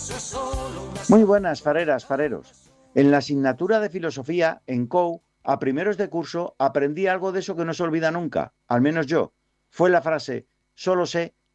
Muy buenas, fareras, fareros. En la asignatura de filosofía, en COU, a primeros de curso, aprendí algo de eso que no se olvida nunca, al menos yo. Fue la frase, solo sé